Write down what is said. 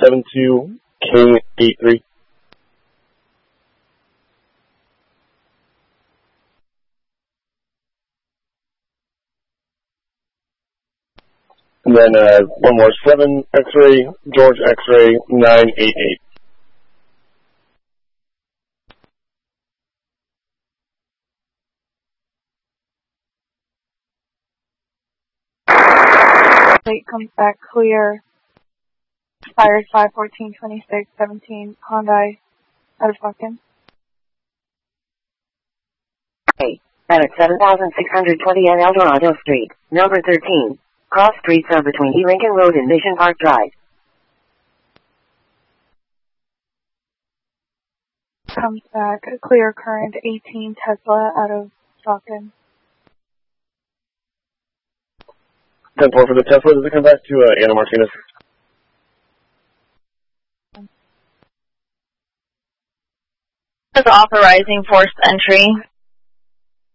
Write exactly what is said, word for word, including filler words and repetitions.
seven two, King eight three. And then uh, one more seven X-ray, George X-ray nine eight eight. Plate comes back clear. Fired five fourteen twenty-six seventeen Hyundai out of Stockton. Hey, at seven thousand six hundred twenty and Eldorado Street, number thirteen. Cross streets are between E. Lincoln Road and Mission Park Drive. Comes back clear current eighteen Tesla out of Stockton. ten four for the Tesla. Does it come back to uh, Anna Martinez? Is authorizing forced entry.